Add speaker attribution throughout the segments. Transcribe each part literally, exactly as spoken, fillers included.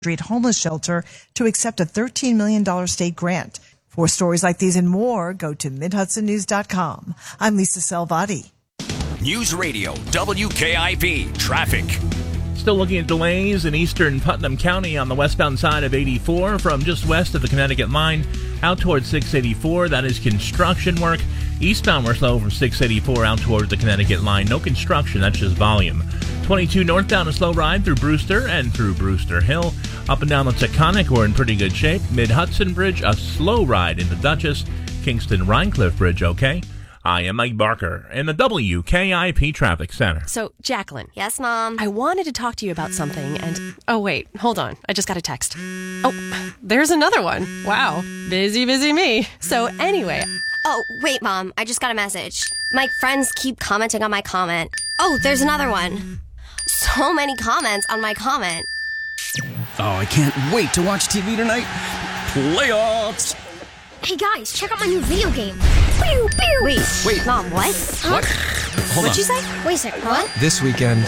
Speaker 1: Street Homeless Shelter to accept a thirteen million dollars state grant. For stories like these and more, go to mid hudson news dot com. I'm Lisa Salvati.
Speaker 2: News Radio W K I P Traffic.
Speaker 3: Still looking at delays in eastern Putnam County on the westbound side of eighty-four from just west of the Connecticut line out towards six eighty-four. That is construction work. Eastbound we're slow from six eighty-four out towards the Connecticut line. No construction, that's just volume. twenty-two northbound a slow ride through Brewster and through Brewster Hill. Up and down the Taconic, we're in pretty good shape. Mid-Hudson Bridge, a slow ride into Dutchess. Kingston Rhinecliff Bridge, okay. I am Mike Barker in the W K I P Traffic Center.
Speaker 4: So, Jacqueline.
Speaker 5: Yes, Mom?
Speaker 4: I wanted to talk to you about something and... Oh, wait. Hold on. I just got a text. Oh, there's another one. Wow. Busy, busy me. So, anyway...
Speaker 5: Oh, wait, Mom. I just got a message. My friends keep commenting on my comment. Oh, there's another one. So many comments on my comment.
Speaker 6: Oh, I can't wait to watch T V tonight. Playoffs!
Speaker 7: Hey guys, check out my new video game.
Speaker 5: Pew, pew. Wait,
Speaker 6: Wait.
Speaker 5: Mom, what? Huh?
Speaker 6: What? Hold
Speaker 5: What'd
Speaker 6: on.
Speaker 5: you say?
Speaker 7: Wait a second, what?
Speaker 8: This weekend,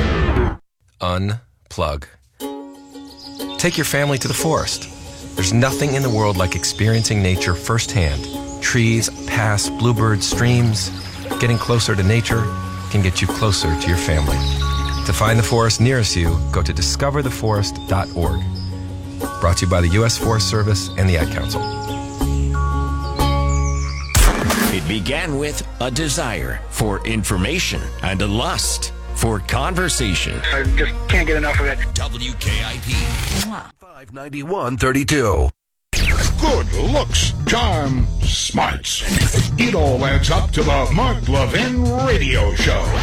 Speaker 8: unplug. Take your family to the forest. There's nothing in the world like experiencing nature firsthand. Trees, paths, bluebirds, streams. Getting closer to nature can get you closer to your family. To find the forest nearest you, go to discover the forest dot org. Brought to you by the U S Forest Service and the Ad Council.
Speaker 2: It began with a desire for information and a lust for conversation.
Speaker 9: I just can't get enough of it.
Speaker 2: W K I P.
Speaker 10: five ninety-one thirty-two.
Speaker 11: Good looks, charm, smarts. It all adds up to the Mark Levin Radio Show.